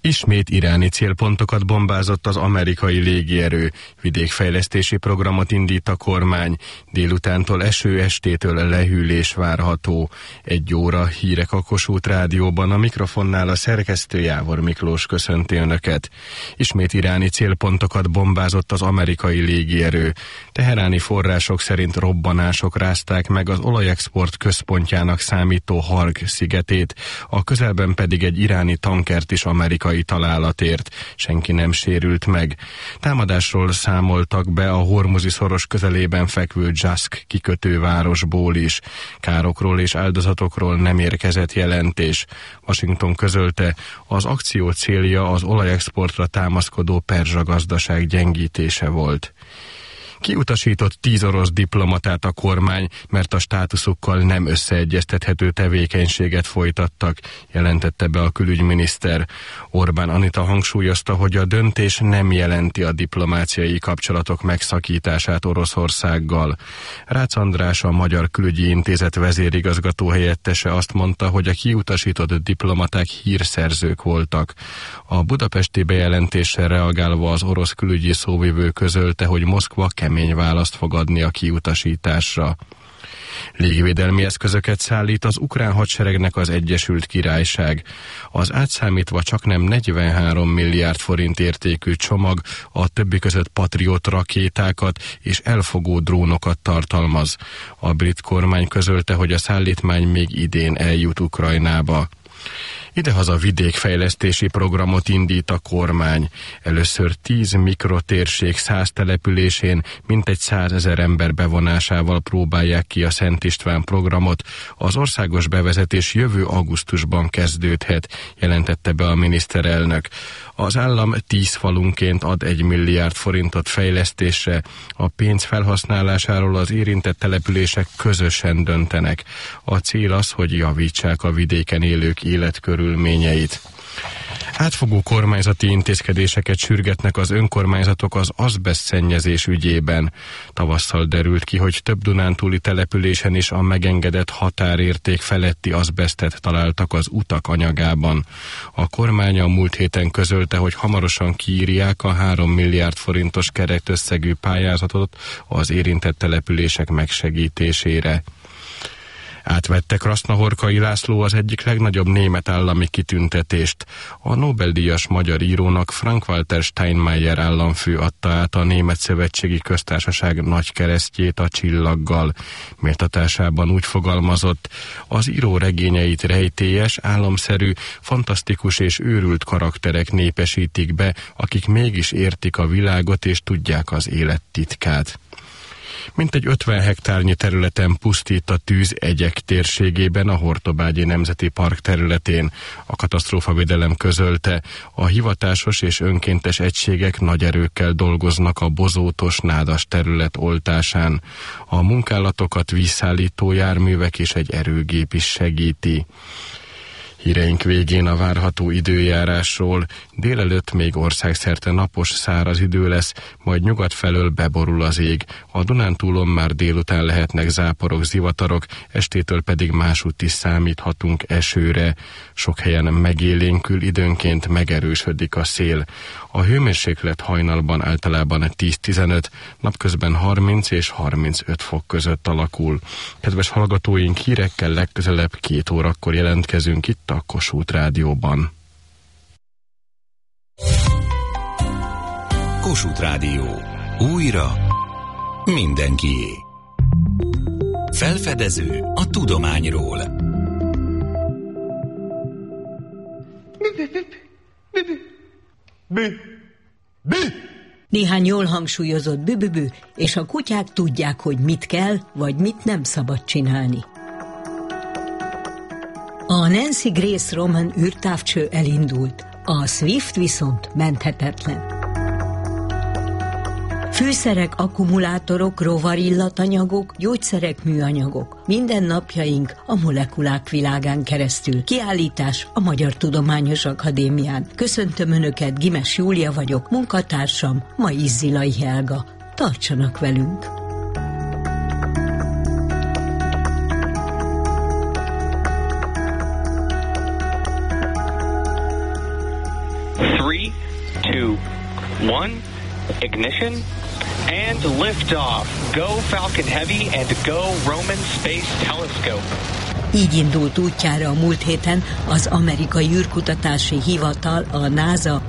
Ismét iráni célpontokat bombázott az amerikai légierő, vidékfejlesztési programot indít a kormány, délutántól eső, estétől lehűlés várható. 1 óra hírek a Kossuth Rádióban, a mikrofonnál a szerkesztő Jávor Miklós köszönti Önöket. Ismét iráni célpontokat bombázott az amerikai légierő. Teheráni források szerint robbanások rázták meg az olajexport központjának számító Harg szigetét, a közelben pedig egy iráni tankert is amerikai találatért. Senki nem sérült meg. Támadásról számoltak be a Hormuzi szoros közelében fekvő Jask kikötővárosból is. Károkról és áldozatokról nem érkezett jelentés. Washington közölte, az akció célja az olajexportra támaszkodó perzsa gazdaság gyengítése volt. Kiutasított 10 orosz diplomatát a kormány, mert a státuszukkal nem összeegyeztethető tevékenységet folytattak, jelentette be a külügyminiszter. Orbán Anita hangsúlyozta, hogy a döntés nem jelenti a diplomáciai kapcsolatok megszakítását Oroszországgal. Rácz András, a Magyar Külügyi Intézet vezérigazgató helyettese azt mondta, hogy a kiutasított diplomaták hírszerzők voltak. A budapesti bejelentéssel reagálva az orosz külügyi szóvivő közölte, hogy Moszkva kemény választ fog adni a kiutasításra. Légvédelmi eszközöket szállít az ukrán hadseregnek az Egyesült Királyság. Az átszámítva csaknem 43 milliárd forint értékű csomag a többi között Patriot rakétákat és elfogó drónokat tartalmaz. A brit kormány közölte, hogy a szállítmány még idén eljut Ukrajnába. Idehaza vidékfejlesztési programot indít a kormány. Először 10 mikrotérség 100 településén mintegy 100 000 ember bevonásával próbálják ki a Szent István programot. Az országos bevezetés jövő augusztusban kezdődhet, jelentette be a miniszterelnök. Az állam 10 falunként ad 1 milliárd forintot fejlesztésre. A pénz felhasználásáról az érintett települések közösen döntenek. A cél az, hogy javítsák a vidéken élők életkörülményeit. Átfogó kormányzati intézkedéseket sürgetnek az önkormányzatok az azbesztszennyezés ügyében. Tavasszal derült ki, hogy több dunántúli településen is a megengedett határérték feletti azbesztet találtak az utak anyagában. A kormány a múlt héten közölte, hogy hamarosan kiírják a 3 milliárd forintos keretösszegű pályázatot az érintett települések megsegítésére. Átvette Krasznahorkai László az egyik legnagyobb német állami kitüntetést. A Nobel-díjas magyar írónak Frank-Walter Steinmeier államfő adta át a Német Szövetségi Köztársaság nagykeresztjét a csillaggal. Méltatásában úgy fogalmazott, az író regényeit rejtélyes, álomszerű, fantasztikus és őrült karakterek népesítik be, akik mégis értik a világot és tudják az élet titkát. Mintegy 50 hektárnyi területen pusztít a tűz Egyek térségében, a Hortobágyi Nemzeti Park területén. A katasztrófavédelem közölte, a hivatásos és önkéntes egységek nagy erőkkel dolgoznak a bozótos nádas terület oltásán. A munkálatokat vízszállító járművek és egy erőgép is segíti. Híreink végén a várható időjárásról. Délelőtt még országszerte napos, száraz idő lesz, majd nyugat felől beborul az ég. A Dunántúlon már délután lehetnek záporok, zivatarok, estétől pedig másútt is számíthatunk esőre. Sok helyen megélénkül, időnként megerősödik a szél. A hőmérséklet hajnalban általában 10-15, napközben 30 és 35 fok között alakul. Kedves hallgatóink, hírekkel legközelebb 2 órakor jelentkezünk itt a Kossuth Rádióban. Kossuth Rádió. Újra mindenkié. Felfedező a tudományról. Néhány jól hangsúlyozott bübübü, és a kutyák tudják, hogy mit kell, vagy mit nem szabad csinálni. A Nancy Grace Roman űrtávcső elindult, a Swift viszont menthetetlen. Fűszerek, akkumulátorok, rovarillatanyagok, gyógyszerek, műanyagok. Minden napjaink a molekulák világán keresztül. Kiállítás a Magyar Tudományos Akadémián. Köszöntöm Önöket, Gimes Júlia vagyok, munkatársam ma Izzilai Helga. Tartsanak velünk! 2, 1, ignition, and liftoff. Go Falcon Heavy and go Roman Space Telescope. Így indult útjára a múlt héten az amerikai űrkutatási hivatal, a NASA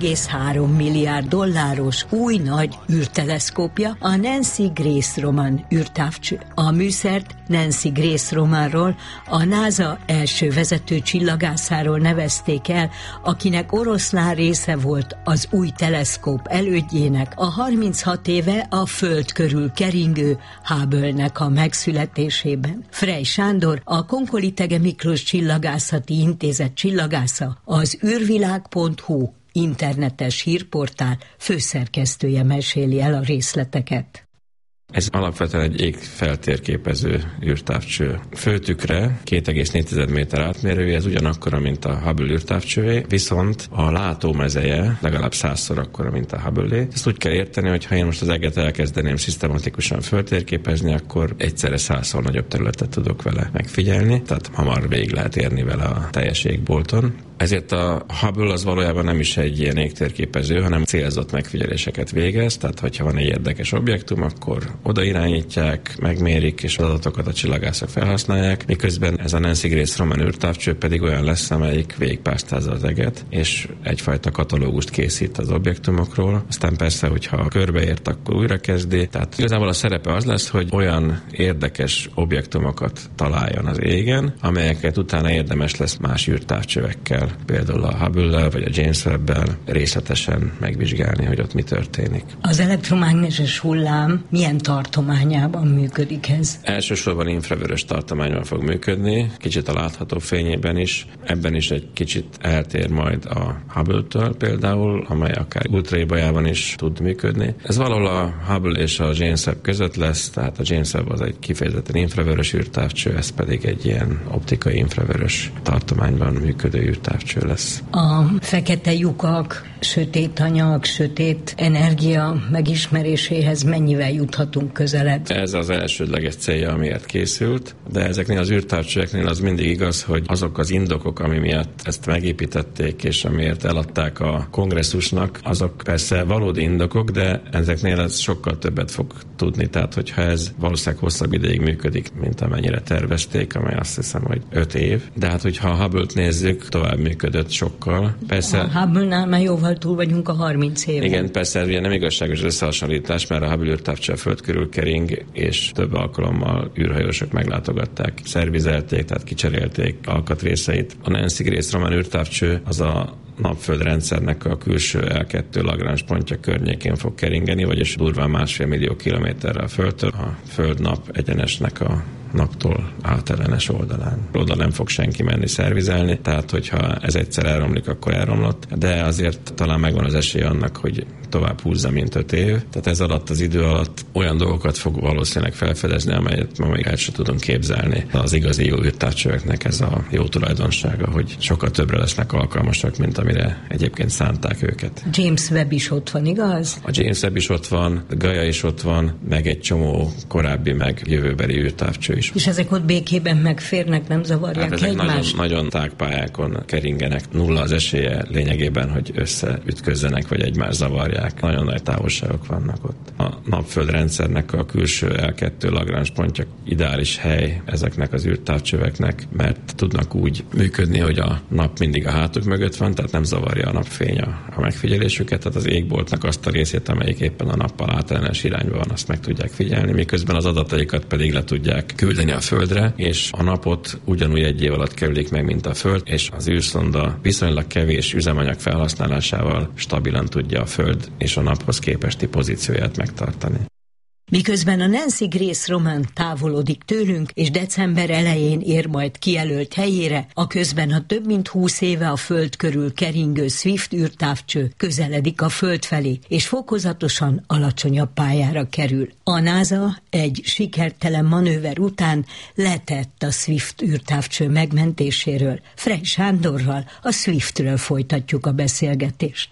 4,3 milliárd dolláros új nagy űrteleszkópja, a Nancy Grace Roman űrtávcső. A műszert Nancy Grace Romanról, a NASA első vezető csillagászáról nevezték el, akinek oroszlán része volt az új teleszkóp elődjének, a 36 éve a Föld körül keringő Hubble-nek a megszületésében. Frey Sándor, a Konkoly-Thege Miklós Csillagászati Intézet csillagásza, az űrvilág.hu internetes hírportál főszerkesztője meséli el a részleteket. Ez alapvetően egy égfeltérképező űrtávcső. Főtükre 2,4 méter átmérője, ez ugyanakkora, mint a Hubble űrtávcsővé, viszont a látómezeje legalább 100-szor akkora, mint a Hubble-é. Ezt úgy kell érteni, hogy ha én most az eget elkezdeném szisztematikusan feltérképezni, akkor egyszerre 100-szor nagyobb területet tudok vele megfigyelni, tehát hamar végig lehet érni vele a teljes égbolton. Ezért a Hubble az valójában nem is egy ilyen égtérképező, hanem célzott megfigyeléseket végez, tehát hogyha van egy érdekes objektum, akkor oda irányítják, megmérik, és az adatokat a csillagászok felhasználják, miközben ez a Nancy Grace Roman űrtávcső pedig olyan lesz, amelyik végigpásztázza az eget, és egyfajta katalógust készít az objektumokról. Aztán persze, hogyha körbeért, akkor újra kezdi. Tehát igazából a szerepe az lesz, hogy olyan érdekes objektumokat találjon az égen, amelyeket utána érdemes lesz más űrtávcsövekkel, például a Hubble-lel vagy a James Webb-el részletesen megvizsgálni, hogy ott mi történik. Az elektromágneses hullám milyen tartományában működik ez? Elsősorban infravörös tartományban fog működni, kicsit a látható fényében is. Ebben is egy kicsit eltér majd a Hubble-től például, amely akár ultraébajában is tud működni. Ez valahol a Hubble és a James Webb között lesz, tehát a James Webb az egy kifejezetten infravörös űrtávcső, ez pedig egy ilyen optikai infravörös tartományban működő űrtávcső lesz. A fekete lyukak, sötét anyag, sötét energia megismeréséhez mennyivel juthatunk közelebb? Ez az elsődleges célja, amiért készült, de ezeknél az űrtávcsöveknél az mindig igaz, hogy azok az indokok, ami miatt ezt megépítették, és amiért eladták a kongresszusnak, azok persze valódi indokok, de ezeknél ez sokkal többet fog tudni, tehát hogyha ez valószínűleg hosszabb ideig működik, mint amennyire tervezték, amely azt hiszem, hogy 5 év. De hát, hogyha a Hubble-t nézzük, tovább működött sokkal. Persze, a Hubble-nál már jóval túl vagyunk a 30 éven. Igen, persze ez ugye nem igazságos összehasonlítás, mert a Hubble űrtávcső a Föld körül kering, és több alkalommal űrhajósok meglátogatták, szervizelték, tehát kicserélték alkatrészeit. A Nancy Grace Roman űrtávcső az a napföldrendszernek a külső L2 Lagrange pontja környékén fog keringeni, vagyis durván 1,5 millió kilométerre a Földtől, a Föld-nap egyenesnek a naptól átellenes oldalán. Oda nem fog senki menni szervizelni, tehát hogyha ez egyszer elromlik, akkor elromlott, de azért talán megvan az esély annak, hogy tovább húzza, mint 5 év. Tehát ez alatt az idő alatt olyan dolgokat fog valószínűleg felfedezni, amelyet ma még el sem tudunk képzelni. Az igazi jó űrtávcsöveknek ez a jó tulajdonsága, hogy sokkal többre lesznek alkalmasak, mint amire egyébként szánták őket. James Webb is ott van, igaz? A James Webb is ott van, a Gaia is ott van, meg egy csomó korábbi, meg jövőbeli űrtávcső is. És ezek ott békében megférnek, nem zavarják ezek egymást? Nagyon tágpályákon keringenek. Nulla az esélye lényegében, hogy összeütközzenek, vagy egymást zavarják. Nagyon nagy távolságok vannak ott. A napföldrendszernek a külső L2 Lagrange pontja ideális hely ezeknek az űrtávcsöveknek, mert tudnak úgy működni, hogy a nap mindig a hátuk mögött van, tehát nem zavarja a napfény a megfigyelésüket, tehát az égboltnak azt a részét, amelyik éppen a nappal átellenes irányban van, azt meg tudják figyelni, miközben az adataikat pedig le tudják küldeni a Földre, és a napot ugyanúgy egy év alatt kerülik meg, mint a Föld, és az űrszonda viszonylag kevés üzemanyag felhasználásával stabilan tudja a Föld és a naphoz képesti pozícióját megtartani. Miközben a Nancy Grace Roman távolodik tőlünk, és december elején ér majd kijelölt helyére, aközben a több mint 20 éve a Föld körül keringő Swift űrtávcső közeledik a Föld felé, és fokozatosan alacsonyabb pályára kerül. A NASA egy sikertelen manőver után letett a Swift űrtávcső megmentéséről. Frey Sándorral, a Swiftről folytatjuk a beszélgetést.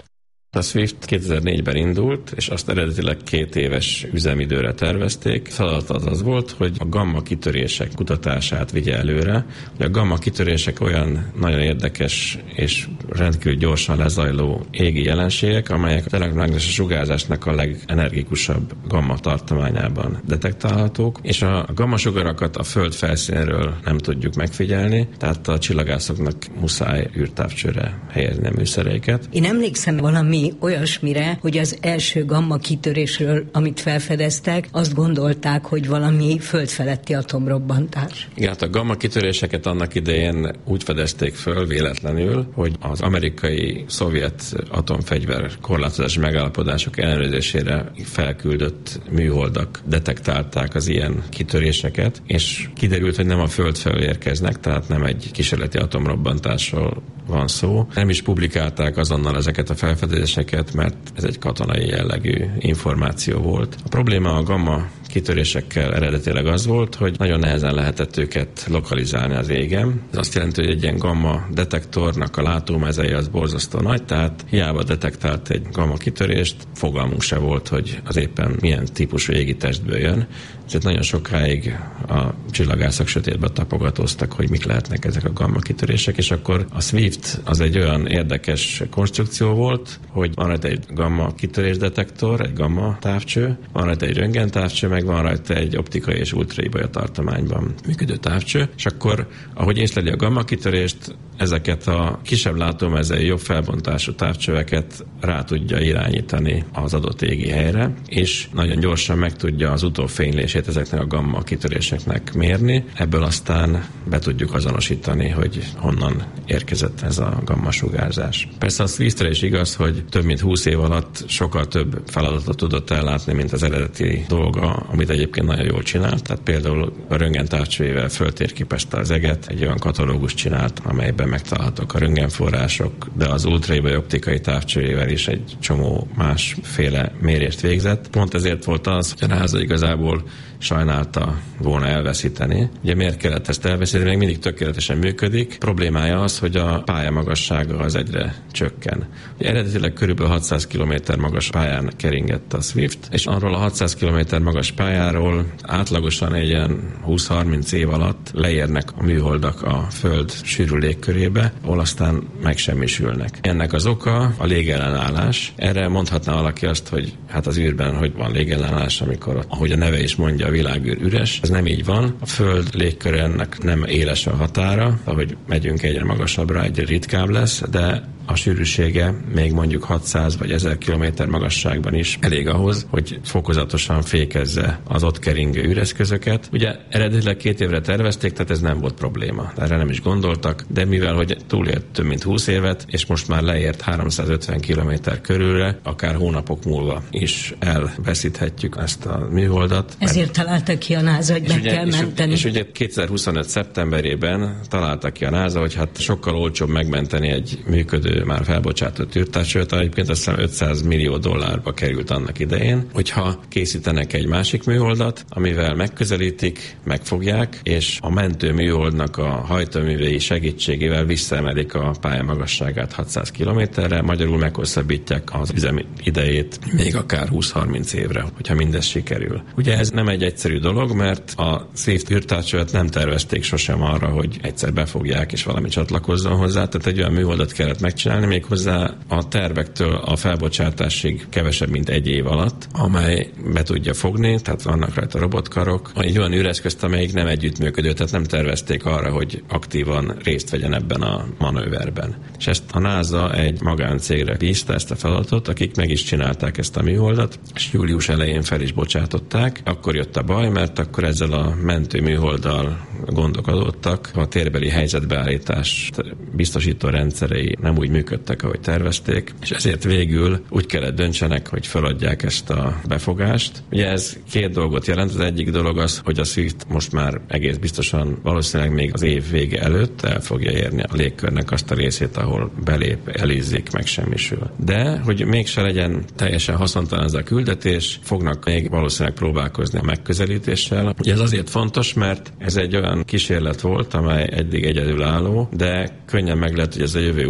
A Swift 2004-ben indult, és azt eredetileg 2 éves üzemidőre tervezték. Feladat az volt, hogy a gamma kitörések kutatását vigye előre. A gamma kitörések olyan nagyon érdekes és rendkívül gyorsan lezajló égi jelenségek, amelyek a elektromágneses sugárzásnak a legenergikusabb gamma tartományában detektálhatók, és a gamma sugarakat a Föld felszínről nem tudjuk megfigyelni, tehát a csillagászoknak muszáj űrtávcsőre helyezni a műszereiket. Én emlékszem valami olyasmire, hogy az első gamma kitörésről, amit felfedeztek, azt gondolták, hogy valami földfeletti atomrobbantás. Igen, hát a gamma kitöréseket annak idején úgy fedezték föl véletlenül, hogy az amerikai-szovjet atomfegyver korlátozási megállapodások ellenőrzésére felküldött műholdak detektálták az ilyen kitöréseket, és kiderült, hogy nem a Föld felől érkeznek, tehát nem egy kísérleti atomrobbantásról van szó. Nem is publikálták azonnal ezeket a felfedezéseket, mert ez egy katonai jellegű információ volt. A probléma a gamma kitörésekkel eredetileg az volt, hogy nagyon nehezen lehetett őket lokalizálni az égen. Ez azt jelenti, hogy egy ilyen gamma detektornak a látómezeje az borzasztó nagy, tehát hiába detektált egy gamma kitörést, fogalmunk se volt, hogy az éppen milyen típusú égi testből jön. Ezért nagyon sokáig a csillagászok sötétbe tapogatóztak, hogy mik lehetnek ezek a gamma kitörések, és akkor a Swift az egy olyan érdekes konstrukció volt, hogy van rajta egy gamma kitörésdetektor, egy gamma távcső, van rajta egy röntgentávcső, meg van rajta egy optikai és ultraibolya tartományban működő távcső, és akkor, ahogy észleli a gamma kitörést, ezeket a kisebb látómezei, jobb felbontású távcsöveket rá tudja irányítani az adott égi helyre, és nagyon gyorsan meg tudja az utófénylését ezeknek a gamma kitöréseknek mérni. Ebből aztán be tudjuk azonosítani, hogy honnan érkezett ez a gamma sugárzás. Persze a Swiftre is igaz, hogy több mint 20 év alatt sokkal több feladatot tudott ellátni, mint az eredeti dolga, amit egyébként nagyon jól csinált. Tehát például a röntgentávcsőjével föltérképezte az eget, egy olyan katalógust csinált, amelyben megtalálhatók a röntgenforrások, de az ultraibolya optikai távcsőjével is egy csomó másféle mérést végzett. Pont ezért volt az, hogy a NASA igazából sajnálta volna elveszíteni. Ugye miért kellett ezt elveszíteni? Még mindig tökéletesen működik. Problémája az, hogy a pálya magassága az egyre csökken. Ugye eredetileg körülbelül 600 km magas pályán keringett a Swift, és arról a 600 km magas pályáról átlagosan egy ilyen 20-30 év alatt leérnek a műholdak a Föld sűrű légkörébe, ahol aztán megsemmisülnek. Ennek az oka a légellenállás. Erre mondhatná valaki azt, hogy hát az űrben hogy van légellenállás, amikor, ahogy a neve is mondja, a világűr üres. Ez nem így van. A Föld légkörének nem éles a határa, ahogy megyünk egyre magasabbra, egyre ritkább lesz, de a sűrűsége még mondjuk 600 vagy 1000 km magasságban is elég ahhoz, hogy fokozatosan fékezze az ott keringő űreszközöket. Ugye eredetileg 2 évre tervezték, tehát ez nem volt probléma. Erre nem is gondoltak, de mivel hogy túlélt több mint 20 évet, és most már leért 350 km körülre, akár hónapok múlva is elveszíthetjük ezt a műholdat. Ezért találtak ki a NASA, hogy meg kell menteni. És ugye 2025. szeptemberében találtak ki a NASA, hogy hát sokkal olcsóbb megmenteni egy működő, már felbocsátott űrtávcsőt, egyébként azt hiszem $500 millió került annak idején, hogyha készítenek egy másik műholdat, amivel megközelítik, megfogják, és a mentő műholdnak a hajtóművei segítségével visszaemelik a pálya magasságát 600 kilométerre, magyarul meghosszabbítják az üzemi idejét még akár 20-30 évre, hogyha mindez sikerül. Ugye ez nem egy egyszerű dolog, mert a Swift űrtávcsövet nem tervezték sosem arra, hogy egyszer befogják és valami csatlakozzon hozzá, tehát egy olyan műholdat kellett megcsinálni, méghozzá a tervektől a felbocsátásig kevesebb, mint 1 év alatt, amely be tudja fogni, tehát vannak rajta robotkarok, egy olyan űreszközt, amelyik nem együttműködő, tehát nem tervezték arra, hogy aktívan részt vegyen ebben a manőverben. És ezt a NASA egy magáncégre bízta ezt a feladatot, akik meg is csinálták ezt a műholdat, és július elején fel is bocsátották. Akkor jött a baj, mert akkor ezzel a mentő műholddal gondok adottak, a térbeli helyzetbeállítás biztosító rendszerei nem úgy működtek, ahogy tervezték, és ezért végül úgy kellett döntsenek, hogy feladják ezt a befogást. Ugye ez 2 dolgot jelent. Az egyik dolog az, hogy a Swift most már egész biztosan valószínűleg még az év vége előtt el fogja érni a légkörnek azt a részét, ahol belép, elízik, megsemmisül. De, hogy mégse legyen teljesen haszontalan ez a küldetés, fognak még valószínűleg próbálkozni a megközelítéssel. Ugye ez azért fontos, mert ez egy olyan kísérlet volt, amely eddig egyedülálló, de könnyen meg lehet, hogy ez a jövő útja,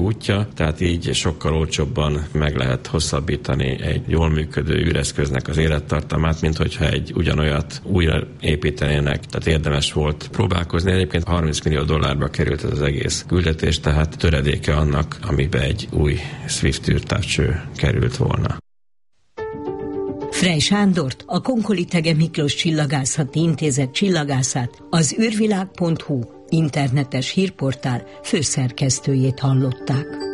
tehát így sokkal olcsóbban meg lehet hosszabbítani egy jól működő űreszköznek az élettartamát, mint hogyha egy ugyanolyat újra építenének. Tehát érdemes volt próbálkozni. Egyébként $30 millió került ez az egész küldetés, tehát töredéke annak, amiben egy új Swift űrtávcső került volna. Frey Sándort, a Konkoly-Thege Miklós Csillagászati Intézet csillagászát, az űrvilág.hu internetes hírportál főszerkesztőjét hallották.